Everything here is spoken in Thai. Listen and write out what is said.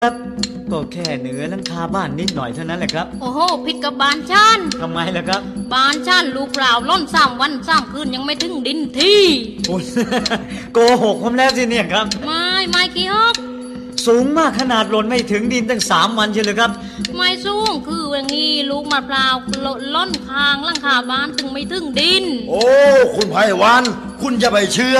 ครับก็แค่เหนือหลังคาบ้านนิดหน่อยเท่านั้นแหละครับโอ้โหผิดกับบานชันทำไมล่ะครับบานชันลูกเปล่าล่อน3 วัน 3 คืนยังไม่ถึงดินที่คุณ โกหกผมแล้วสิเนี่ยครับไม่กี่ฮอกสูงมากขนาดหล่นไม่ถึงดินตั้ง3 วันเชียวเลยครับไม่สูงคืออย่างนี้ลูกมะพร้าวล่อนคางหลังคาบ้านถึงไม่ถึงดินโอ้คุณไพวันคุณจะไปเชื่อ